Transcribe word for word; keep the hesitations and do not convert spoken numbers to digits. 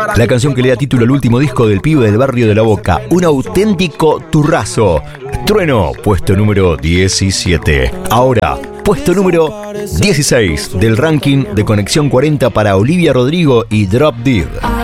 La canción que le da título al último disco del pibe del barrio de La Boca. Un auténtico turrazo. Trueno, puesto número diecisiete. Ahora, puesto número dieciséis del ranking de Conexión cuarenta para Olivia Rodrigo y Drop Dead.